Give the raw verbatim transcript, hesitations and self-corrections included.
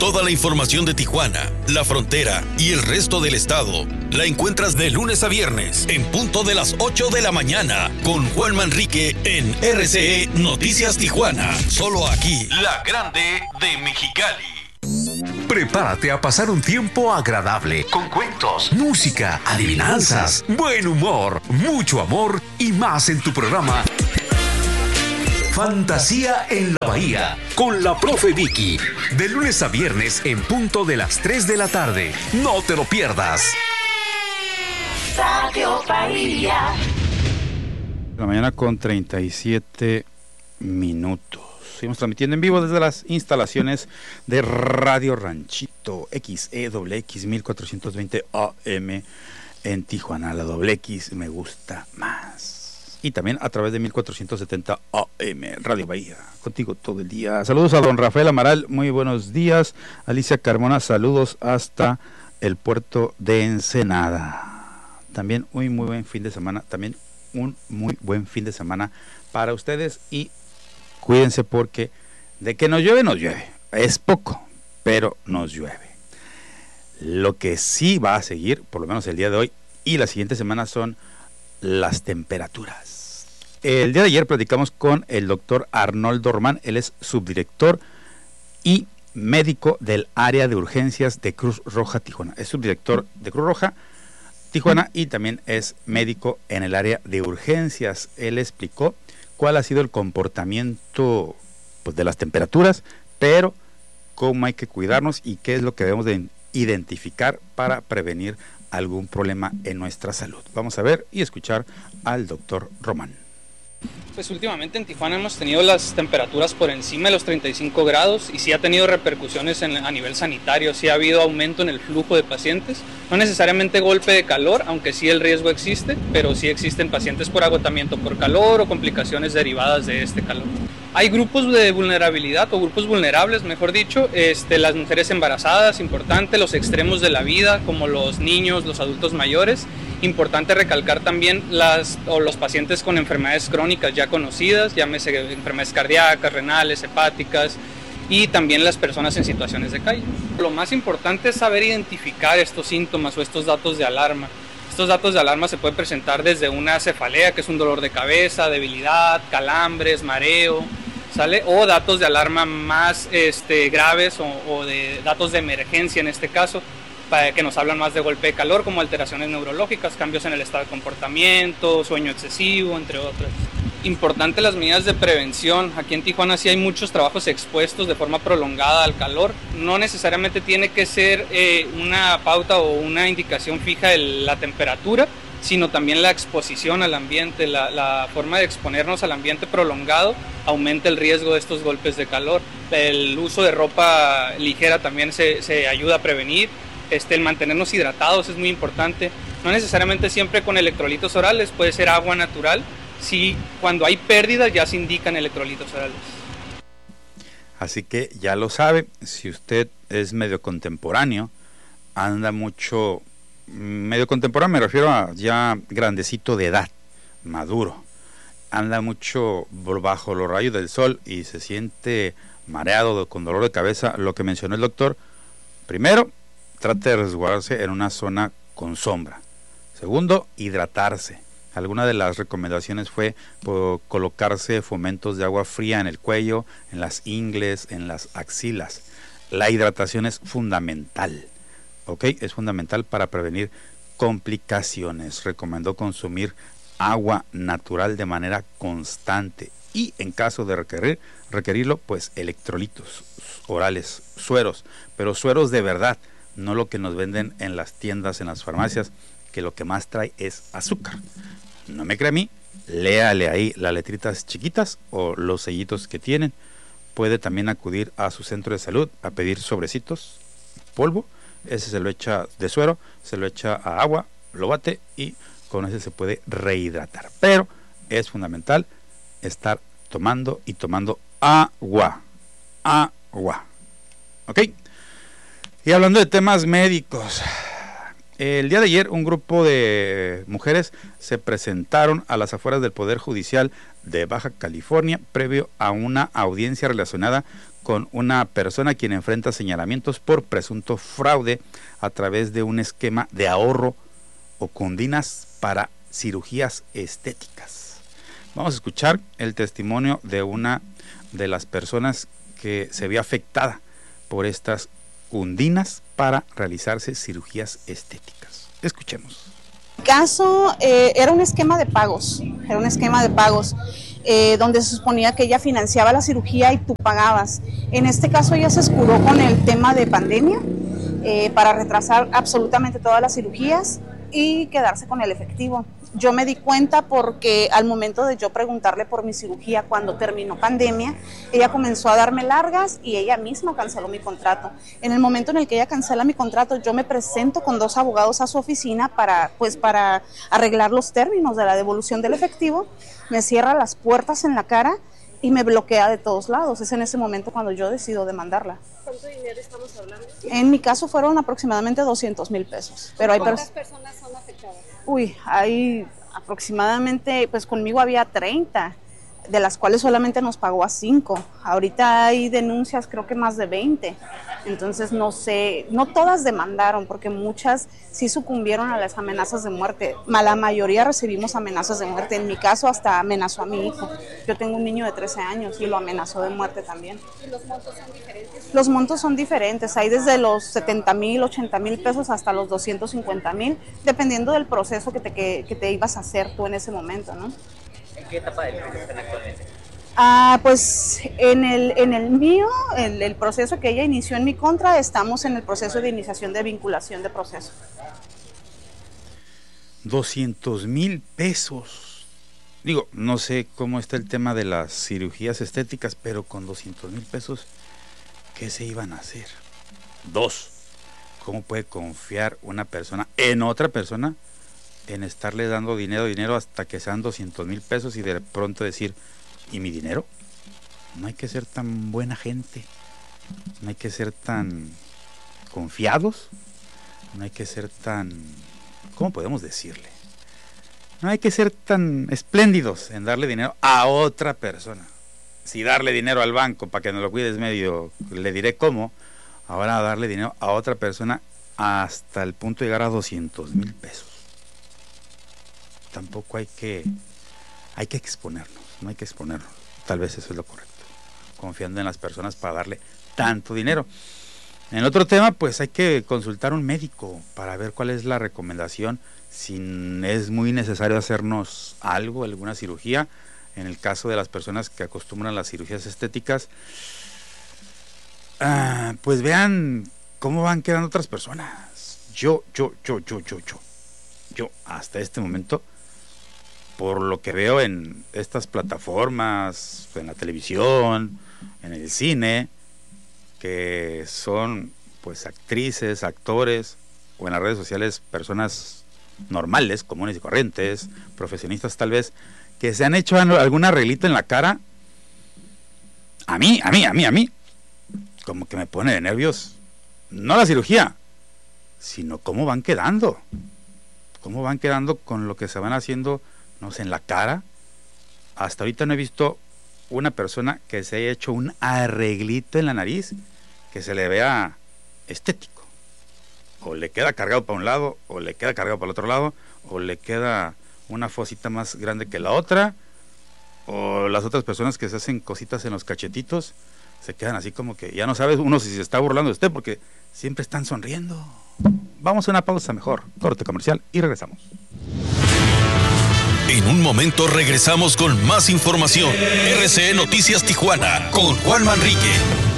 Toda la información de Tijuana, la frontera y el resto del estado la encuentras de lunes a viernes en punto de las ocho de la mañana con Juan Manrique en R C E Noticias Tijuana. Solo aquí, la grande de Mexicali. Prepárate a pasar un tiempo agradable con cuentos, música, adivinanzas, buen humor, mucho amor y más en tu programa Fantasía en la Bahía con la profe Vicky, de lunes a viernes en punto de las tres de la tarde. No te lo pierdas. Radio Bahía. La mañana con treinta y siete minutos. Seguimos transmitiendo en vivo desde las instalaciones de Radio Ranchito X E X X mil cuatrocientos veinte A M en Tijuana. La doble X me gusta más. Y también a través de mil cuatrocientos setenta A M, Radio Bahía, contigo todo el día. Saludos a don Rafael Amaral, muy buenos días. Alicia Carmona, saludos hasta el puerto de Ensenada. También un muy buen fin de semana, también un muy buen fin de semana para ustedes. Y cuídense porque de que nos llueve, nos llueve. Es poco, pero nos llueve. Lo que sí va a seguir, por lo menos el día de hoy y la siguiente semana, son las temperaturas. El día de ayer platicamos con el doctor Arnoldo Román, él es subdirector y médico del área de urgencias de Cruz Roja Tijuana. Es subdirector de Cruz Roja Tijuana y también es médico en el área de urgencias. Él explicó cuál ha sido el comportamiento, pues, de las temperaturas, pero cómo hay que cuidarnos y qué es lo que debemos de identificar para prevenir algún problema en nuestra salud. Vamos a ver y escuchar al doctor Román. Pues últimamente en Tijuana hemos tenido las temperaturas por encima de los treinta y cinco grados y sí ha tenido repercusiones en, a nivel sanitario, sí ha habido aumento en el flujo de pacientes, no necesariamente golpe de calor, aunque sí el riesgo existe, pero sí existen pacientes por agotamiento por calor o complicaciones derivadas de este calor. Hay grupos de vulnerabilidad o grupos vulnerables, mejor dicho, este, las mujeres embarazadas, importante, los extremos de la vida, como los niños, los adultos mayores. Importante recalcar también las, o los pacientes con enfermedades crónicas ya conocidas, llámese enfermedades cardíacas, renales, hepáticas, y también las personas en situaciones de calle. Lo más importante es saber identificar estos síntomas o estos datos de alarma. Estos datos de alarma se pueden presentar desde una cefalea, que es un dolor de cabeza, debilidad, calambres, mareo, ¿sale? O datos de alarma más este, graves o, o de datos de emergencia en este caso, para que nos hablan más de golpe de calor, como alteraciones neurológicas, cambios en el estado de comportamiento, sueño excesivo, entre otras. Importante las medidas de prevención. Aquí en Tijuana sí hay muchos trabajos expuestos de forma prolongada al calor. No necesariamente tiene que ser eh, una pauta o una indicación fija de la temperatura, sino también la exposición al ambiente, la, la forma de exponernos al ambiente prolongado aumenta el riesgo de estos golpes de calor. El uso de ropa ligera también se, se ayuda a prevenir. Este, el mantenernos hidratados es muy importante, no necesariamente siempre con electrolitos orales, puede ser agua natural, si cuando hay pérdidas ya se indican electrolitos orales. Así que ya lo sabe, si usted es medio contemporáneo, anda mucho, medio contemporáneo me refiero a ya grandecito de edad, maduro, anda mucho bajo los rayos del sol y se siente mareado, con dolor de cabeza, lo que mencionó el doctor, primero, trate de resguardarse en una zona con sombra. Segundo, hidratarse. Alguna de las recomendaciones fue por colocarse fomentos de agua fría en el cuello, en las ingles, en las axilas. La hidratación es fundamental, ¿ok? Es fundamental para prevenir complicaciones. Recomendó consumir agua natural de manera constante y en caso de requerir, requerirlo, pues electrolitos orales, sueros, pero sueros de verdad, no lo que nos venden en las tiendas, en las farmacias, que lo que más trae es azúcar. No me cree a mí, léale ahí las letritas chiquitas o los sellitos que tienen. Puede también acudir a su centro de salud a pedir sobrecitos, polvo, ese se lo echa de suero, se lo echa a agua, lo bate y con ese se puede rehidratar. Pero es fundamental estar tomando y tomando agua, agua, ¿ok? Y hablando de temas médicos, el día de ayer un grupo de mujeres se presentaron a las afueras del Poder Judicial de Baja California, previo a una audiencia relacionada con una persona quien enfrenta señalamientos por presunto fraude a través de un esquema de ahorro o condinas para cirugías estéticas. Vamos a escuchar el testimonio de una de las personas que se vio afectada por estas undinas para realizarse cirugías estéticas. Escuchemos. El caso eh, era un esquema de pagos, era un esquema de pagos eh, donde se suponía que ella financiaba la cirugía y tú pagabas. En este caso ella se escudó con el tema de pandemia eh, para retrasar absolutamente todas las cirugías y quedarse con el efectivo. Yo me di cuenta porque al momento de yo preguntarle por mi cirugía cuando terminó pandemia, ella comenzó a darme largas y ella misma canceló mi contrato. En el momento en el que ella cancela mi contrato, yo me presento con dos abogados a su oficina para, pues, para arreglar los términos de la devolución del efectivo, me cierra las puertas en la cara y me bloquea de todos lados. Es en ese momento cuando yo decido demandarla. ¿Cuánto dinero estamos hablando? En mi caso fueron aproximadamente doscientos mil pesos. Pero hay ¿Cuántas personas son afectadas? Uy, hay aproximadamente, pues conmigo había treinta, de las cuales solamente nos pagó a cinco. Ahorita hay denuncias, creo que más de veinte. Entonces no sé, no todas demandaron, porque muchas sí sucumbieron a las amenazas de muerte. La mayoría recibimos amenazas de muerte. En mi caso hasta amenazó a mi hijo. Yo tengo un niño de trece años y lo amenazó de muerte también. ¿Y los montos son diferentes? Los montos son diferentes. Hay desde los setenta mil, ochenta mil pesos hasta los doscientos cincuenta mil, dependiendo del proceso que te, que, que te ibas a hacer tú en ese momento, ¿no? ¿En qué etapa del proceso están actualmente? Ah, pues en el, en el mío, el, el proceso que ella inició en mi contra, estamos en el proceso de iniciación de vinculación de proceso. doscientos mil pesos. Digo, no sé cómo está el tema de las cirugías estéticas, pero con doscientos mil pesos, ¿qué se iban a hacer? Dos, ¿cómo puede confiar una persona en otra persona en estarle dando dinero, dinero hasta que sean doscientos mil pesos y de pronto decir, ¿y mi dinero? No hay que ser tan buena gente, no hay que ser tan confiados, no hay que ser tan, ¿cómo podemos decirle? No hay que ser tan espléndidos en darle dinero a otra persona. Si darle dinero al banco para que nos lo cuides medio, le diré cómo, ahora darle dinero a otra persona hasta el punto de llegar a doscientos mil pesos. Tampoco hay que, hay que exponernos, no hay que exponernos. Tal vez eso es lo correcto, confiando en las personas para darle tanto dinero. En otro tema, pues hay que consultar a un médico para ver cuál es la recomendación, si es muy necesario hacernos algo, alguna cirugía. En el caso de las personas que acostumbran las cirugías estéticas, ah, pues vean cómo van quedando otras personas. Yo, yo, yo, yo, yo, yo, yo, hasta este momento, por lo que veo en estas plataformas, en la televisión, en el cine, que son pues actrices, actores, o en las redes sociales personas normales, comunes y corrientes, profesionistas tal vez, que se han hecho algún arreglito en la cara, a mí, a mí, a mí, a mí, como que me pone de nervios, no la cirugía, sino cómo van quedando, cómo van quedando con lo que se van haciendo, no sé, en la cara. Hasta ahorita no he visto una persona que se haya hecho un arreglito en la nariz que se le vea estético. O le queda cargado para un lado, o le queda cargado para el otro lado, o le queda una fosita más grande que la otra, o las otras personas que se hacen cositas en los cachetitos, se quedan así como que ya no sabes uno si se está burlando de usted porque siempre están sonriendo. Vamos a una pausa mejor, corte comercial y regresamos. En un momento regresamos con más información. R C E Noticias Tijuana con Juan Manrique.